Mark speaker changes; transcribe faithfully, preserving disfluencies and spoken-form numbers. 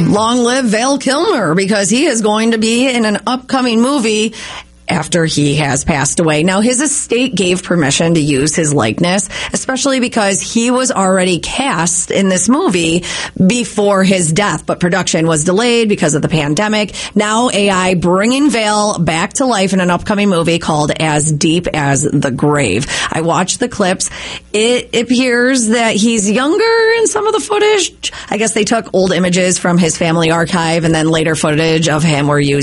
Speaker 1: long live Val Kilmer, because he is going to be in an upcoming movie after he has passed away. Now, his estate gave permission to use his likeness, especially because he was already cast in this movie before his death, but production was delayed because of the pandemic. Now A I bringing Val back to life in an upcoming movie called As Deep as the Grave. I watched the clips. It appears that he's younger in some of the footage. I guess they took old images from his family archive, and then later footage of him were used